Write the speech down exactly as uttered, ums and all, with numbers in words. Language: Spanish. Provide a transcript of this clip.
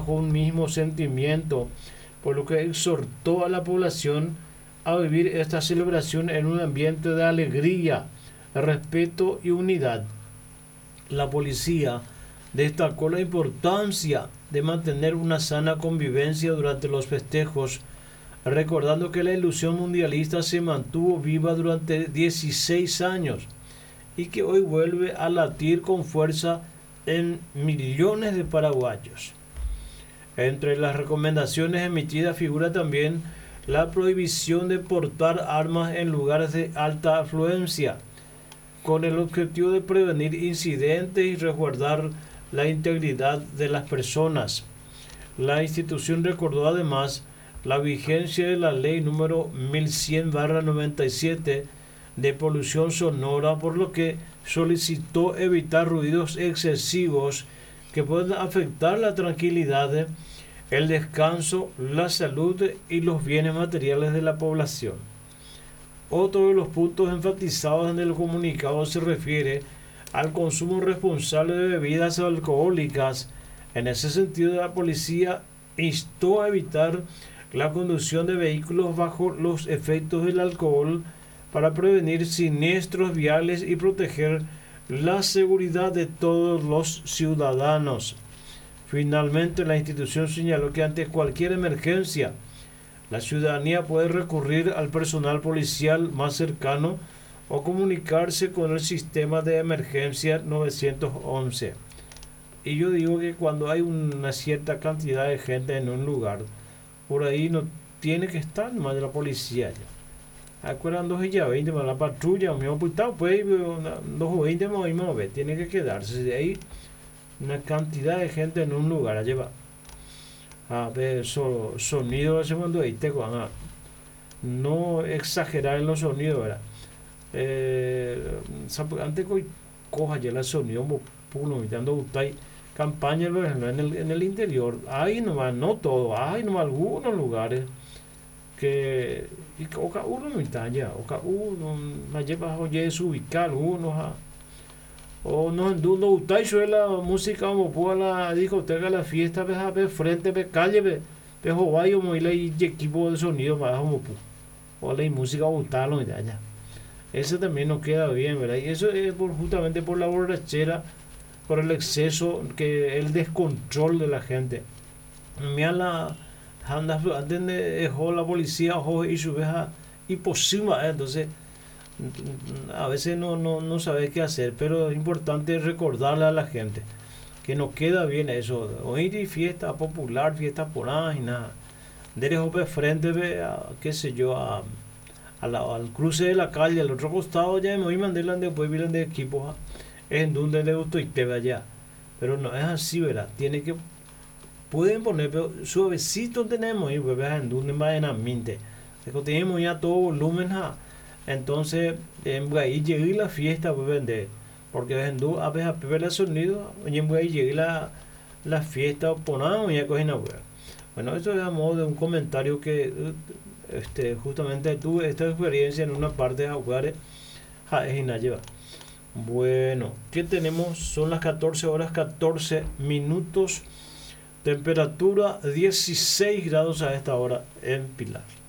bajo un mismo sentimiento, por lo que exhortó a la población a vivir esta celebración en un ambiente de alegría, respeto y unidad. La policía destacó la importancia de mantener una sana convivencia durante los festejos, recordando que la ilusión mundialista se mantuvo viva durante dieciséis años y que hoy vuelve a latir con fuerza en millones de paraguayos. Entre las recomendaciones emitidas figura también la prohibición de portar armas en lugares de alta afluencia, con el objetivo de prevenir incidentes y resguardar la integridad de las personas. La institución recordó además la vigencia de la ley número mil cien barra noventa y siete de polución sonora, por lo que solicitó evitar ruidos excesivos que puedan afectar la tranquilidad, el descanso, la salud y los bienes materiales de la población. Otro de los puntos enfatizados en el comunicado se refiere al consumo responsable de bebidas alcohólicas. En ese sentido, la policía instó a evitar la conducción de vehículos bajo los efectos del alcohol para prevenir siniestros viales y proteger la seguridad de todos los ciudadanos. Finalmente, la institución señaló que ante cualquier emergencia, la ciudadanía puede recurrir al personal policial más cercano o comunicarse con el sistema de emergencia nueve once. Y yo digo que cuando hay una cierta cantidad de gente en un lugar, por ahí no tiene que estar más de la policía ya. Acuerdan dos y ya veinte más la patrulla, me han apuntado, pues dos o veinte más y más, tiene que quedarse de ahí una cantidad de gente en un lugar a llevar. A ver, so, sonido ese cuando ahí te van a no exagerar en los sonidos, ¿verdad? Eh, antes que coja ya el sonido pulo mirando gustai campaña en el, en el interior hay nomás, no todo, hay nomás algunos lugares que y oca uno mitad ya, oca uno me lleva oye ubicar uno o no no gustai suela música como pueda la discoteca la fiesta ve a ver frente ve calle ve ve hovayo mo y equipo de sonido más como o la música gustarlo ya ya. Eso también nos queda bien, ¿verdad? Y eso es por, justamente por la borrachera, por el exceso, que el descontrol de la gente. Mira la anda antes dejó la policía y su veja imposible, entonces a veces no, no, no sabe qué hacer, pero es importante recordarle a la gente que nos queda bien eso. Hoy fiesta popular, fiesta por ahí, nada. Derecho de frente, a, qué sé yo, a La, al cruce de la calle, al otro costado ya me voy a mandar después miran de equipo es en donde le gustó y te vaya, pero no es así, ¿verdad? Tiene que pueden poner, pero suavecito tenemos y pues en donde va en ambiente, tenemos ya todo volumen, ¿ja? Entonces en ahí llegué la fiesta pues vender, porque en donde a veces a el sonido y en ahí llegué la, la fiesta ponamos ya cogen a ver. Bueno, eso es a modo de un comentario que Este, justamente tuve esta experiencia en una parte de Aguare. Bueno, ¿qué tenemos? Son las catorce horas catorce minutos, temperatura dieciséis grados a esta hora en Pilar.